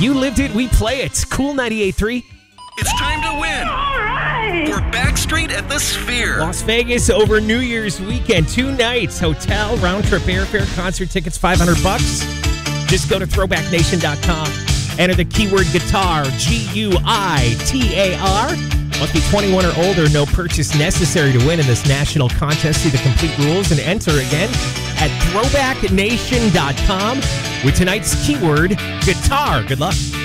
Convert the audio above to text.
You lived it, we play it. Cool 98.3. It's time to win. All right. We're Backstreet at the Sphere. Las Vegas over New Year's weekend. 2 nights, hotel, round-trip airfare, concert tickets, $500. Just go to throwbacknation.com. Enter the keyword guitar, G-U-I-T-A-R. Must be 21 or older. No purchase necessary to win in this national contest. See the complete rules and enter again at throwbacknation.com with tonight's keyword guitar. Good luck.